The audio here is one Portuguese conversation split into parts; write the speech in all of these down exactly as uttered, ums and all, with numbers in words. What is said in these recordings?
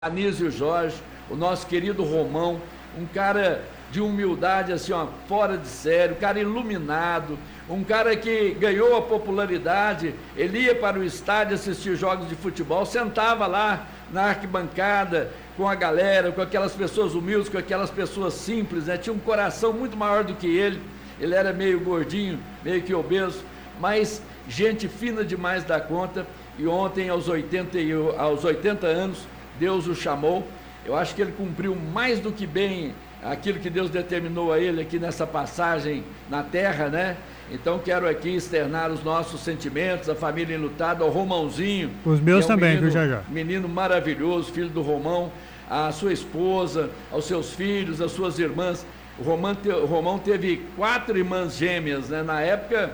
Anísio Jorge, o nosso querido Romão, um cara de humildade assim, ó, fora de sério, um cara iluminado, um cara que ganhou a popularidade. Ele ia para o estádio assistir jogos de futebol, sentava lá na arquibancada com a galera, com aquelas pessoas humildes, com aquelas pessoas simples, né? Tinha um coração muito maior do que ele. Ele era meio gordinho, meio que obeso, mas gente fina demais da conta. E ontem, aos oitenta, aos oitenta anos, Deus o chamou. Eu acho que ele cumpriu mais do que bem aquilo que Deus determinou a ele aqui nessa passagem na terra, né? Então quero aqui externar os nossos sentimentos, a família enlutada, ao Romãozinho. Os meus é um também, menino, viu, Jajá? Menino maravilhoso, filho do Romão, a sua esposa, aos seus filhos, às suas irmãs. O Romão, te, o Romão teve quatro irmãs gêmeas, né? Na época,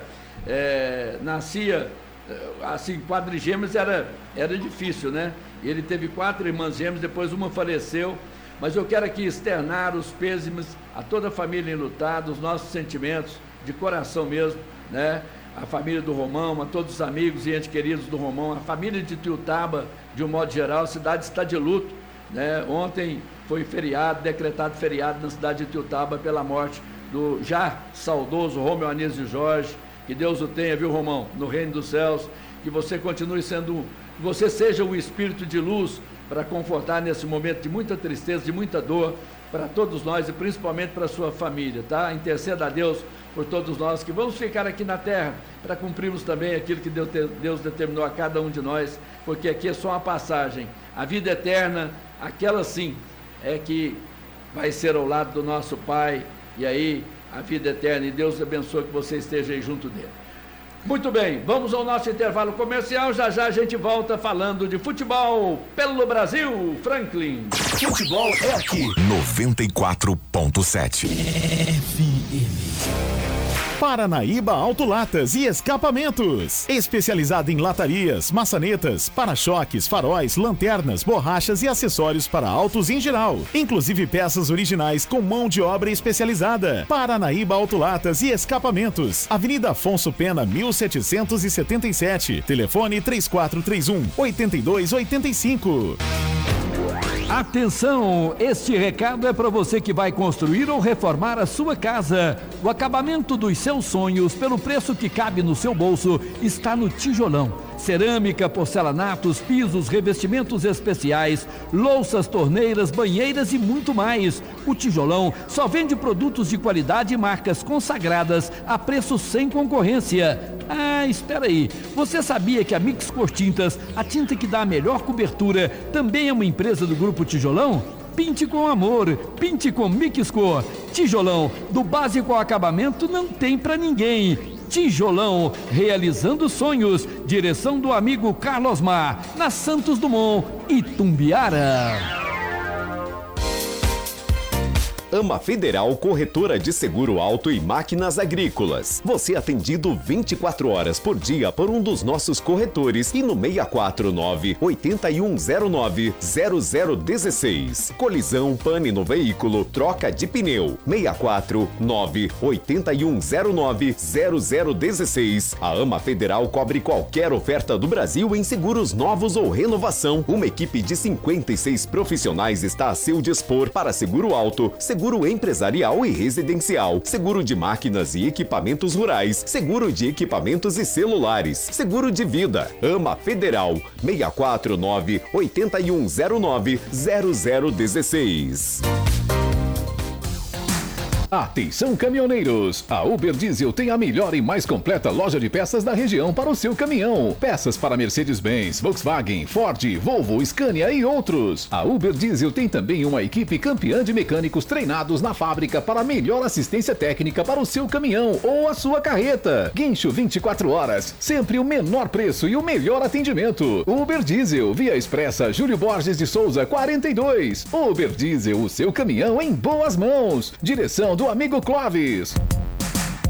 é, nascia, assim, quadrigêmeas era, era difícil, né? Ele teve quatro irmãs gêmeas, depois uma faleceu. Mas eu quero aqui externar os pêsames a toda a família enlutada, os nossos sentimentos, de coração mesmo, né? A família do Romão, a todos os amigos e entes queridos do Romão, a família de Itiutaba, de um modo geral. A cidade está de luto, né? Ontem foi feriado, decretado feriado na cidade de Itiutaba pela morte do já saudoso Romeu Anísio Jorge. Que Deus o tenha, viu, Romão, no reino dos céus. Que você continue sendo, que você seja um espírito de luz para confortar nesse momento de muita tristeza, de muita dor, para todos nós e principalmente para a sua família, tá? Interceda a Deus por todos nós, que vamos ficar aqui na terra para cumprirmos também aquilo que Deus, Deus determinou a cada um de nós, porque aqui é só uma passagem. A vida eterna, aquela sim, é que vai ser ao lado do nosso Pai, e aí a vida eterna, e Deus abençoe que você esteja aí junto dele. Muito bem, vamos ao nosso intervalo comercial, já já a gente volta falando de futebol pelo Brasil, Franklin. Futebol é aqui, noventa e quatro ponto sete F M. Paranaíba Autolatas e Escapamentos, especializada em latarias, maçanetas, para-choques, faróis, lanternas, borrachas e acessórios para autos em geral, inclusive peças originais com mão de obra especializada. Paranaíba Autolatas e Escapamentos, Avenida Afonso Pena, mil setecentos e setenta e sete, telefone três quatro três um, oito dois oito cinco. Atenção, este recado é para você que vai construir ou reformar a sua casa. O acabamento dos seus sonhos, pelo preço que cabe no seu bolso, está no Tijolão. Cerâmica, porcelanatos, pisos, revestimentos especiais, louças, torneiras, banheiras e muito mais. O Tijolão só vende produtos de qualidade e marcas consagradas a preço sem concorrência. Ah, espera aí. Você sabia que a Mix Cor Tintas, a tinta que dá a melhor cobertura, também é uma empresa do Grupo Tijolão? Pinte com amor, pinte com Mix Cor. Tijolão, do básico ao acabamento, não tem pra ninguém. Tijolão, realizando sonhos. Direção do amigo Carlos Mar, na Santos Dumont, Itumbiara. Ama Federal Corretora de Seguro Auto e Máquinas Agrícolas. Você é atendido vinte e quatro horas por dia por um dos nossos corretores e no seis quatro nove, oito um zero nove, zero zero um seis. Colisão, pane no veículo, troca de pneu. seis quatro nove, oito um zero nove, zero zero um seis. A Ama Federal cobre qualquer oferta do Brasil em seguros novos ou renovação. Uma equipe de cinquenta e seis profissionais está a seu dispor para seguro auto, seguro empresarial e residencial, seguro de máquinas e equipamentos rurais, seguro de equipamentos e celulares, seguro de vida. Ama Federal, seis quatro nove, oito um zero nove, zero zero um seis. Atenção caminhoneiros, a Uber Diesel tem a melhor e mais completa loja de peças da região para o seu caminhão. Peças para Mercedes-Benz, Volkswagen, Ford, Volvo, Scania e outros. A Uber Diesel tem também uma equipe campeã de mecânicos treinados na fábrica para melhor assistência técnica para o seu caminhão ou a sua carreta. Guincho vinte e quatro horas, sempre o menor preço e o melhor atendimento. Uber Diesel, Via Expressa Júlio Borges de Souza quarenta e dois. Uber Diesel, o seu caminhão em boas mãos. Direção do amigo Clóvis.